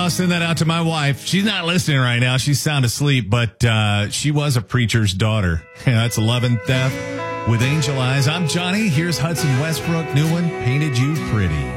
I'll send that out to my wife. She's not listening right now. She's sound asleep, but she was a preacher's daughter. That's Love and Theft with Angel Eyes. I'm Johnny. Here's Hudson Westbrook. New one, Painted You Pretty.